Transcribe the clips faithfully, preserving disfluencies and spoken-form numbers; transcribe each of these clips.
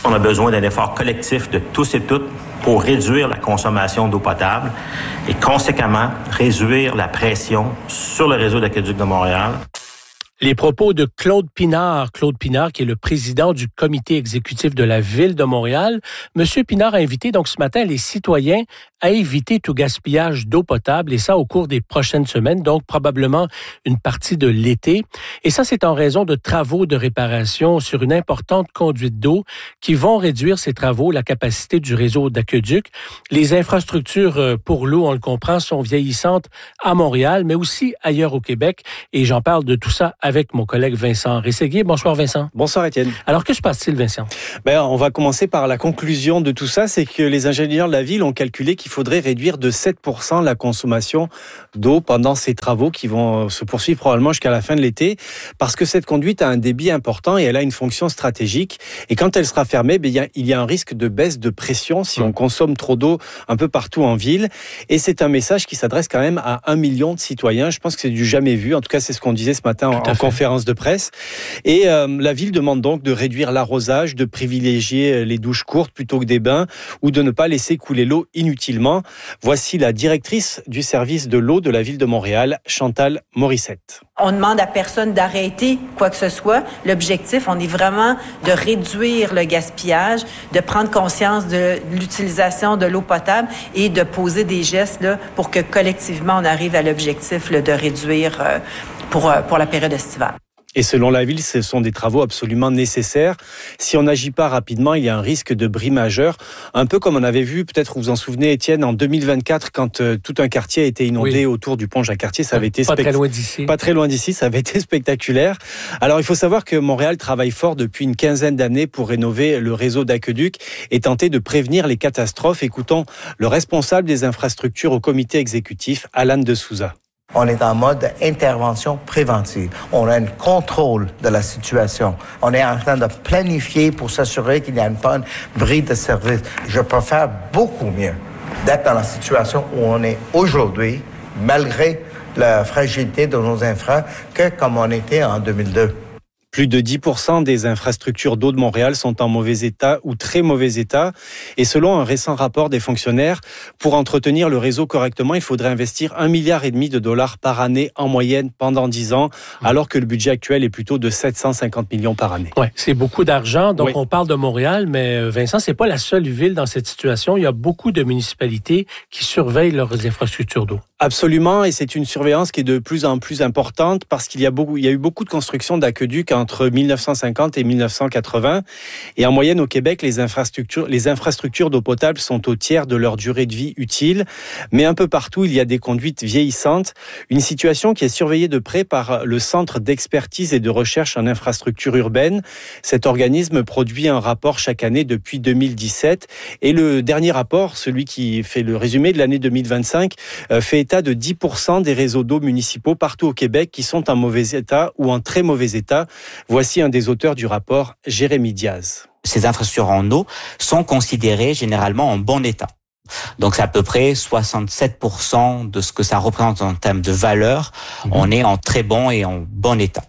On a besoin d'un effort collectif de tous et toutes pour réduire la consommation d'eau potable et conséquemment réduire la pression sur le réseau d'aqueduc de Montréal. Les propos de Claude Pinard. Claude Pinard, qui est le président du comité exécutif de la Ville de Montréal. Monsieur Pinard a invité donc ce matin les citoyens à éviter tout gaspillage d'eau potable, et ça au cours des prochaines semaines, donc probablement une partie de l'été. Et ça, c'est en raison de travaux de réparation sur une importante conduite d'eau qui vont réduire ces travaux, la capacité du réseau d'aqueduc. Les infrastructures pour l'eau, on le comprend, sont vieillissantes à Montréal, mais aussi ailleurs au Québec. Et j'en parle de tout ça avec mon collègue Vincent Rességuier. Bonsoir Vincent. Bonsoir Étienne. Alors, que se passe-t-il, Vincent? Ben, on va commencer par la conclusion de tout ça, c'est que les ingénieurs de la ville ont calculé qu'il faudrait réduire de sept pour cent la consommation d'eau pendant ces travaux qui vont se poursuivre probablement jusqu'à la fin de l'été, parce que cette conduite a un débit important et elle a une fonction stratégique. Et quand elle sera fermée, ben, il y a un risque de baisse de pression si on consomme trop d'eau un peu partout en ville. Et c'est un message qui s'adresse quand même à un million de citoyens. Je pense que c'est du jamais vu. En tout cas, c'est ce qu'on disait ce matin en, en conférence de presse. Et euh, la ville demande donc de réduire l'arrosage, de privilégier les douches courtes plutôt que des bains, ou de ne pas laisser couler l'eau inutilement. Voici la directrice du service de l'eau de la ville de Montréal, Chantal Morissette. On demande à personne d'arrêter quoi que ce soit. L'objectif, on est vraiment de réduire le gaspillage, de prendre conscience de l'utilisation de l'eau potable et de poser des gestes là, pour que collectivement, on arrive à l'objectif là, de réduire euh, pour, euh, pour la période estivale. Et selon la ville, ce sont des travaux absolument nécessaires. Si on n'agit pas rapidement, il y a un risque de bris majeur. Un peu comme on avait vu, peut-être vous vous en souvenez, Étienne, en deux mille vingt-quatre, quand euh, tout un quartier a été inondé oui. autour du pont Jacques-Cartier. Ça avait été pas spect... très loin d'ici. Pas très loin d'ici, ça avait été spectaculaire. Alors, il faut savoir que Montréal travaille fort depuis une quinzaine d'années pour rénover le réseau d'aqueduc et tenter de prévenir les catastrophes. Écoutons le responsable des infrastructures au comité exécutif, Alan de Souza. On est en mode intervention préventive. On a un contrôle de la situation. On est en train de planifier pour s'assurer qu'il n'y a pas une bris de service. Je préfère beaucoup mieux d'être dans la situation où on est aujourd'hui, malgré la fragilité de nos infras, que comme on était en deux mille deux. Plus de dix pour cent des infrastructures d'eau de Montréal sont en mauvais état ou très mauvais état. Et selon un récent rapport des fonctionnaires, pour entretenir le réseau correctement, il faudrait investir un milliard et demi de dollars par année en moyenne pendant dix ans, alors que le budget actuel est plutôt de sept cent cinquante millions par année. Ouais, c'est beaucoup d'argent. Donc, oui. On parle de Montréal, mais Vincent, c'est pas la seule ville dans cette situation. Il y a beaucoup de municipalités qui surveillent leurs infrastructures d'eau. Absolument, et c'est une surveillance qui est de plus en plus importante parce qu'il y a beaucoup, il y a eu beaucoup de constructions d'aqueducs entre mille neuf cent cinquante et mille neuf cent quatre-vingts. Et en moyenne, au Québec, les infrastructures, les infrastructures d'eau potable sont au tiers de leur durée de vie utile. Mais un peu partout, il y a des conduites vieillissantes. Une situation qui est surveillée de près par le Centre d'expertise et de recherche en infrastructures urbaines. Cet organisme produit un rapport chaque année depuis deux mille dix-sept. Et le dernier rapport, celui qui fait le résumé de l'année deux mille vingt-cinq, fait état de dix pour cent des réseaux d'eau municipaux partout au Québec qui sont en mauvais état ou en très mauvais état. Voici un des auteurs du rapport, Jérémy Diaz. Ces infrastructures en eau sont considérées généralement en bon état. Donc c'est à peu près soixante-sept pour cent de ce que ça représente en termes de valeur. Mmh. On est en très bon et en bon état.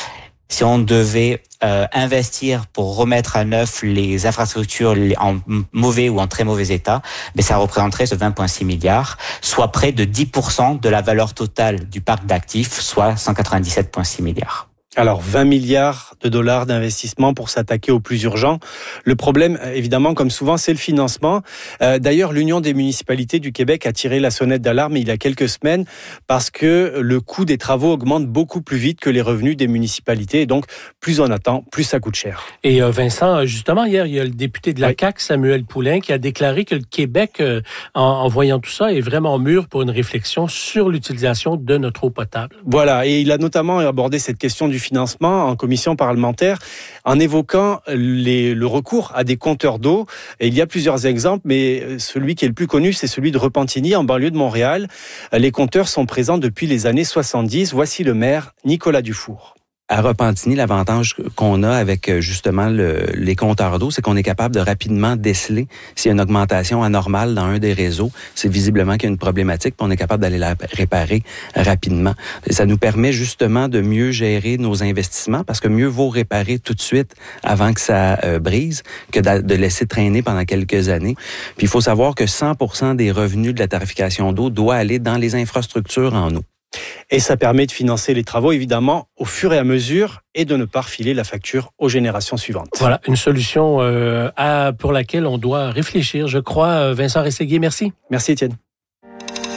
Si on devait euh, investir pour remettre à neuf les infrastructures en mauvais ou en très mauvais état, mais ça représenterait ce vingt virgule six milliards, soit près de dix pour cent de la valeur totale du parc d'actifs, soit cent quatre-vingt-dix-sept virgule six milliards. Alors, vingt milliards de dollars d'investissement pour s'attaquer au plus urgent. Le problème, évidemment, comme souvent, c'est le financement. Euh, d'ailleurs, l'Union des municipalités du Québec a tiré la sonnette d'alarme il y a quelques semaines parce que le coût des travaux augmente beaucoup plus vite que les revenus des municipalités. Et donc, plus on attend, plus ça coûte cher. Et euh, Vincent, justement, hier, il y a le député de la oui. C A Q, Samuel Poulin, qui a déclaré que le Québec, euh, en, en voyant tout ça, est vraiment mûr pour une réflexion sur l'utilisation de notre eau potable. Voilà, et il a notamment abordé cette question du financement en commission parlementaire en évoquant les, le recours à des compteurs d'eau. Et il y a plusieurs exemples, mais celui qui est le plus connu, c'est celui de Repentigny, en banlieue de Montréal. Les compteurs sont présents depuis les années soixante-dix. Voici le maire Nicolas Dufour. À Repentigny, l'avantage qu'on a avec justement le, les compteurs d'eau, c'est qu'on est capable de rapidement déceler s'il y a une augmentation anormale dans un des réseaux. C'est visiblement qu'il y a une problématique, puis on est capable d'aller la réparer rapidement. Et ça nous permet justement de mieux gérer nos investissements, parce que mieux vaut réparer tout de suite avant que ça euh, brise que de, de laisser traîner pendant quelques années. Puis il faut savoir que cent pour cent des revenus de la tarification d'eau doit aller dans les infrastructures en eau. Et ça permet de financer les travaux, évidemment, au fur et à mesure et de ne pas refiler la facture aux générations suivantes. Voilà, une solution euh, à, pour laquelle on doit réfléchir, je crois. Vincent Rességuier, merci. Merci, Étienne.